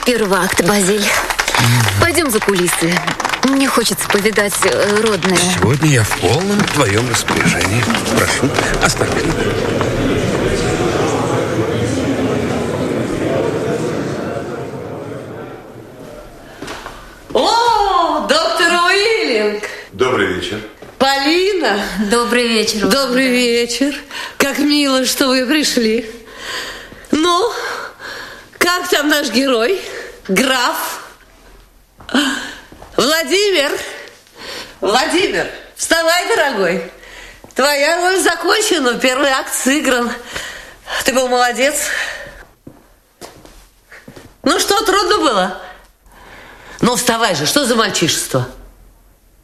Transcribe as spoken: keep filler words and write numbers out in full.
Первый акт, Базиль. Пойдем за кулисы. Мне хочется повидать э, родное. Сегодня я в полном твоем распоряжении. Прошу, оставь меня. О, доктор Уиллинг! Добрый вечер. Полина! Добрый вечер. Добрый вечер. Как мило, что вы пришли. Ну, как там наш герой? Граф? Владимир! Владимир, вставай, дорогой. Твоя роль закончена, первый акт сыгран. Ты был молодец. Ну что, трудно было? Ну, вставай же, что за мальчишество?